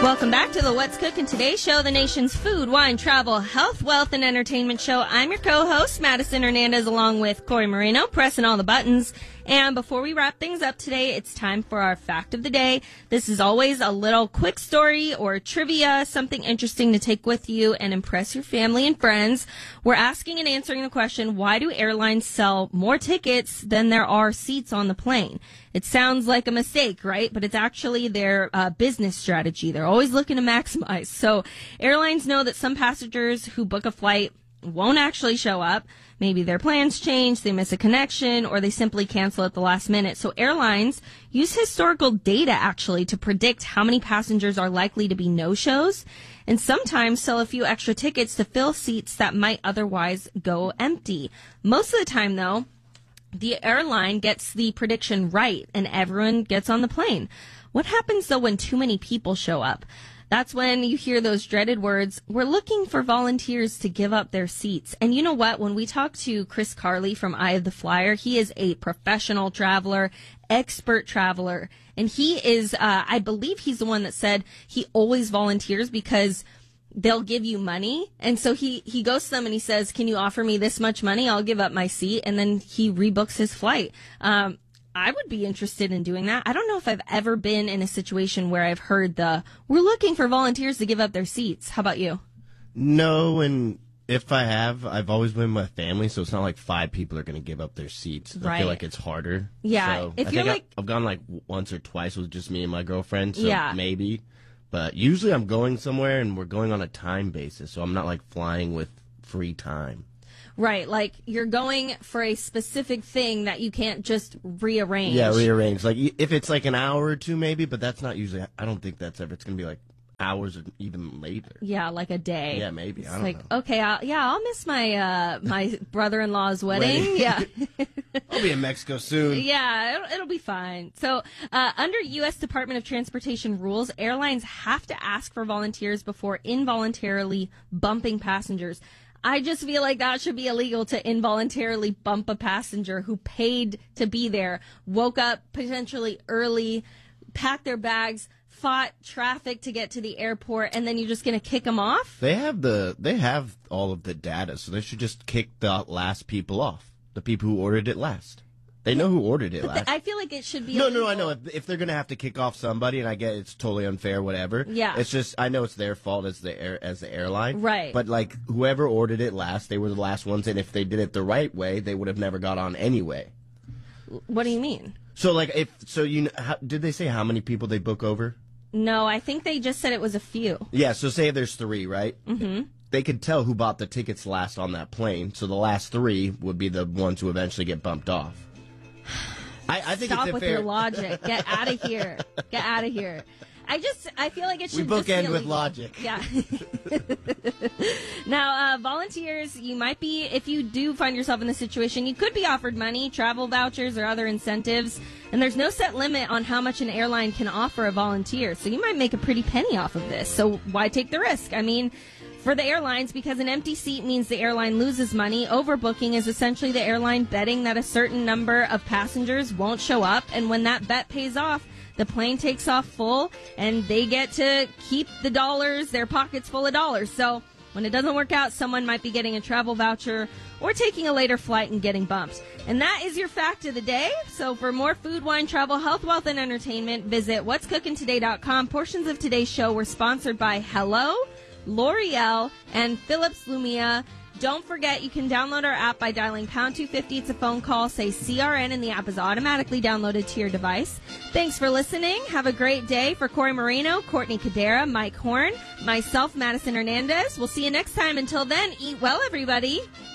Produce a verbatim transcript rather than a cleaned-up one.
Welcome back to the What's Cooking Today show, the nation's food, wine, travel, health, wealth, and entertainment show. I'm your co-host, Madison Hernandez, along with Corey Moreno, pressing all the buttons. And before we wrap things up today, it's time for our fact of the day. This is always a little quick story or trivia, something interesting to take with you and impress your family and friends. We're asking and answering the question, why do airlines sell more tickets than there are seats on the plane? It sounds like a mistake, right? But it's actually their uh, business strategy. They're always looking to maximize. So airlines know that some passengers who book a flight won't actually show up. Maybe their plans change, they miss a connection, or they simply cancel at the last minute. So airlines use historical data actually to predict how many passengers are likely to be no-shows, and sometimes sell a few extra tickets to fill seats that might otherwise go empty. Most of the time, though, the airline gets the prediction right and everyone gets on the plane. What happens, though, when too many people show up? That's when you hear those dreaded words, we're looking for volunteers to give up their seats. And you know what? When we talk to Chris Carley from Eye of the Flyer, he is a professional traveler, expert traveler. And he is, uh, I believe he's the one that said he always volunteers because they'll give you money. And so he, he goes to them and he says, can you offer me this much money? I'll give up my seat. And then he rebooks his flight. Um, I would be interested in doing that. I don't know if I've ever been in a situation where I've heard the, we're looking for volunteers to give up their seats. How about you? No, and if I have, I've always been with my family, so it's not like five people are going to give up their seats. Right. I feel like it's harder. Yeah. So if I you're think like, I, I've gone like once or twice with just me and my girlfriend, so yeah. maybe. But usually I'm going somewhere and we're going on a time basis, so I'm not like flying with free time. Right, like you're going for a specific thing that you can't just rearrange. Yeah, rearrange. Like if it's like an hour or two, maybe, but that's not usually. I don't think that's ever. It's gonna be like hours or even later. Yeah, like a day. Yeah, maybe. It's I don't like, know. okay, I'll, yeah, I'll miss my uh, my brother-in-law's wedding. Wedding. Yeah, I'll be in Mexico soon. yeah, it'll, it'll be fine. So, uh, under U S Department of Transportation rules, airlines have to ask for volunteers before involuntarily bumping passengers. I just feel like that should be illegal to involuntarily bump a passenger who paid to be there, woke up potentially early, packed their bags, fought traffic to get to the airport, and then you're just going to kick them off? They have the they have all of the data, so they should just kick the last people off, the people who ordered it last. They know who ordered it But last. th- I feel like it should be No, illegal. no, I know. If, if they're going to have to kick off somebody, and I get it's totally unfair, whatever. Yeah. It's just, I know it's their fault as the air, as the airline. Right. But, like, whoever ordered it last, they were the last ones, and if they did it the right way, they would have never got on anyway. What do you mean? So, like, if, so you, how, did they say how many people they book over? No, I think they just said it was a few. Yeah, so say there's three, right? Mm-hmm. They could tell who bought the tickets last on that plane, so the last three would be the ones who eventually get bumped off. I, I think Stop it's with fair. your logic. Get out of here. Get out of here. I just, I feel like it should We just be bookend with illegal. logic. Yeah. Now, uh, volunteers, you might be, if you do find yourself in this situation, you could be offered money, travel vouchers, or other incentives. And there's no set limit on how much an airline can offer a volunteer. So you might make a pretty penny off of this. So why take the risk? I mean, for the airlines, because an empty seat means the airline loses money, overbooking is essentially the airline betting that a certain number of passengers won't show up. And when that bet pays off, the plane takes off full and they get to keep the dollars, their pockets full of dollars. So when it doesn't work out, someone might be getting a travel voucher or taking a later flight and getting bumped. And that is your fact of the day. So for more food, wine, travel, health, wealth, and entertainment, visit whats cooking today dot com. Portions of today's show were sponsored by Hello, L'Oreal, and Philips Lumia. Don't forget, you can download our app by dialing pound two fifty. It's a phone call. Say C R N, and the app is automatically downloaded to your device. Thanks for listening. Have a great day. For Corey Moreno, Courtney Cadera, Mike Horn, myself, Madison Hernandez. We'll see you next time. Until then, eat well, everybody.